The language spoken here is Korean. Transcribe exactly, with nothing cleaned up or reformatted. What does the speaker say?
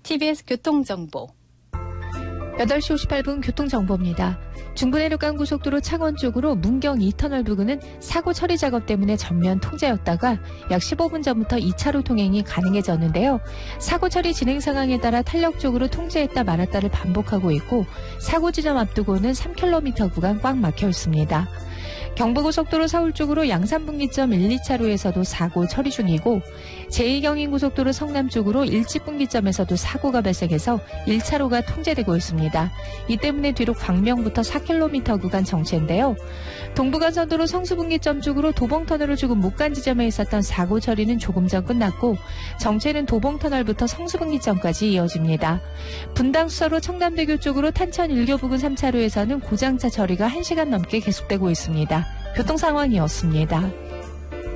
티비에스 교통정보. 여덟 시 오십팔 분 교통정보입니다. 중부내륙간고속도로 창원 쪽으로 문경 이 터널 부근은 사고 처리 작업 때문에 전면 통제였다가 약 십오 분 전부터 이 차로 통행이 가능해졌는데요. 사고 처리 진행 상황에 따라 탄력적으로 통제했다 말았다를 반복하고 있고 사고 지점 앞두고는 삼 킬로미터 구간 꽉 막혀 있습니다. 경부고속도로 서울 쪽으로 양산분기점 일, 이 차로에서도 사고 처리 중이고 제이 경인고속도로 성남 쪽으로 일지분기점에서도 사고가 발생해서 일 차로가 통제되고 있습니다. 이 때문에 뒤로 광명부터 사 킬로미터 구간 정체인데요. 동부간선도로 성수분기점 쪽으로 도봉터널을 조금 못 간 지점에 있었던 사고 처리는 조금 전 끝났고 정체는 도봉터널부터 성수분기점까지 이어집니다. 분당수서로 청담대교 쪽으로 탄천 일 교 부근 삼 차로에서는 고장차 처리가 한 시간 넘게 계속되고 있습니다. 교통 상황이었습니다.